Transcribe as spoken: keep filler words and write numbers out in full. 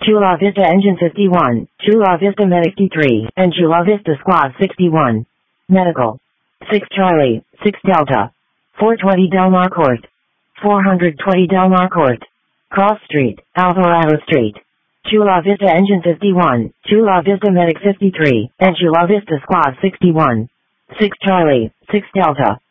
Chula Vista Engine fifty-one, Chula Vista Medic D three, and Chula Vista Squad sixty-one. Medical. six Charlie, six Delta. four twenty Del Mar Court. four twenty Del Mar Court. Cross Street, Alvarado Street. Chula Vista Engine fifty-one, Chula Vista Medic fifty-three, and Chula Vista Squad sixty-one. six Charlie, six Delta.